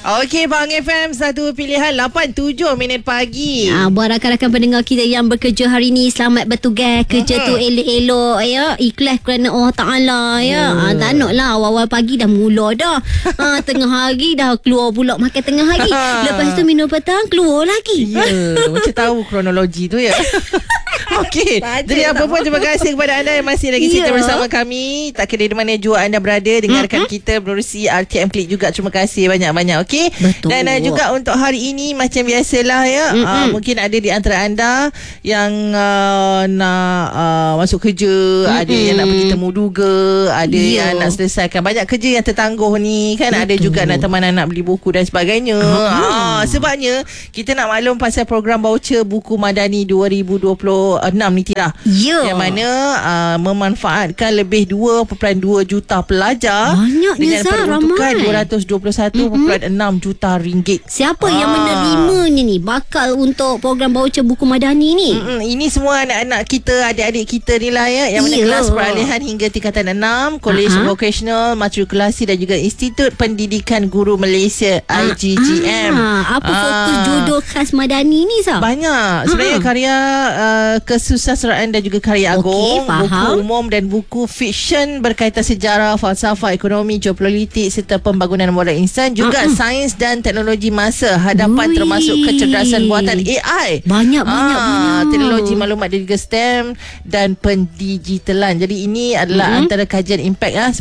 Okey, Bang FM, satu pilihan 8:07 pagi. Buat rakan-rakan pendengar kita yang bekerja hari ni, selamat bertugas. Kerja tu elok-elok ya. Ikhlas kerana Allah Ta'ala ya. Tak naklah awal-awal pagi dah mula dah. Tengah hari dah keluar pula makan tengah hari. Lepas tu minum petang keluar lagi. Ya, macam tahu kronologi tu ya. Okey, jadi apa pun terima kasih kepada anda yang masih lagi setia bersama kami. Tak kira di mana jua anda berada, dengarkan kita menerusi RTM Klik juga. Terima kasih banyak-banyak. Okey. Betul. Dan juga untuk hari ini macam biasalah ya, mungkin ada di antara anda yang nak masuk kerja, ada yang nak pergi temu duga, ada yang nak selesaikan banyak kerja yang tertangguh ni kan. Ada juga nak teman anak beli buku dan sebagainya. Sebabnya kita nak maklum pasal program voucher buku Madani 2026 ni Tira. Yang mana memanfaatkan lebih 2.2 juta pelajar. Banyaknya dengan peruntukan ramai. 221.6 juta ringgit. Siapa yang menerimanya ni bakal untuk program voucher buku Madani ni? Ini semua anak-anak kita, adik-adik kita ni lah ya, yang mana kelas peralihan hingga tingkatan 6, Kolej Vocational, Matrikulasi dan juga Institut Pendidikan Guru Malaysia IGGM. Apa fokus jodoh khas Madani ni Sah? Banyak. Sebenarnya karya kesusasteraan dan juga karya agung, buku umum dan buku fiksyen berkaitan sejarah, falsafah, ekonomi, geopolitik serta pembangunan moral insan, juga sains dan teknologi masa hadapan termasuk kecerdasan buatan AI. Banyak. Teknologi maklumat dan juga STEM dan pendigitalan. Jadi ini adalah antara kajian impact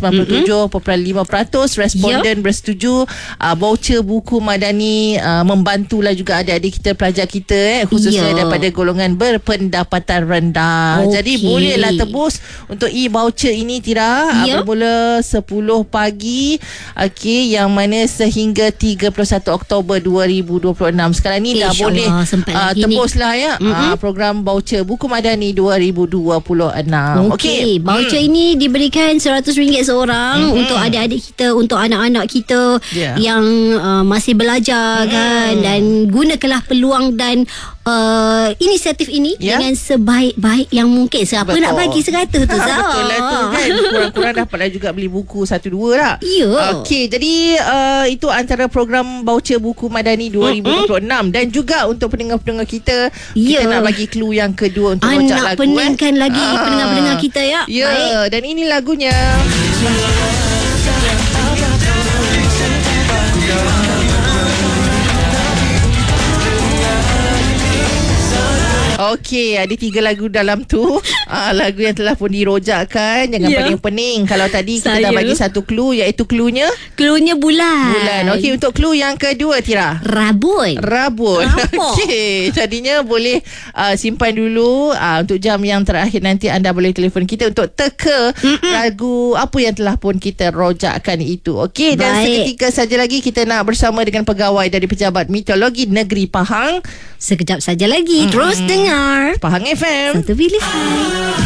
97.5% responden bersetuju voucher buku Madani membantulah juga adik-adik kita, pelajar kita khususnya daripada golongan berpendapatan rendah. Jadi bolehlah tebus untuk e-voucher ini Tira bermula 10 pagi yang mana sehingga 31 Oktober 2026. Sekarang ni dah boleh tebuslah ya program voucher buku Madani 2026. Okey. Voucher ini diberikan RM100 seorang untuk adik-adik kita, untuk anak-anak kita yang masih belajar kan, dan gunakanlah peluang dan inisiatif ini dengan sebaik-baik yang mungkin. Siapa nak bagi 100 tu Betul lah tu kan. Kurang-kurang dapatlah juga beli buku 1-2 lah. Okey, jadi itu antara program voucher buku Madani 2026. Dan juga untuk pendengar-pendengar kita, kita nak bagi clue yang kedua untuk rojak lagu. Nak peningkan lagi pendengar-pendengar kita ya. Baik. Dan ini lagunya. Okey, ada 3 lagu dalam tu. Lagu yang telah pun dirojakkan. Jangan pening-pening. Kalau tadi kita dah bagi satu clue, iaitu cluenya bulan. Okey, untuk clue yang kedua Tira, Rabun. Okey, jadinya boleh simpan dulu. Untuk jam yang terakhir nanti anda boleh telefon kita untuk teka lagu apa yang telah pun kita rojakkan itu. Okey, dan seketika saja lagi kita nak bersama dengan pegawai dari Pejabat Meteorologi Negeri Pahang. Sekejap saja lagi. Terus dengar Pahang FM, satu pilihan.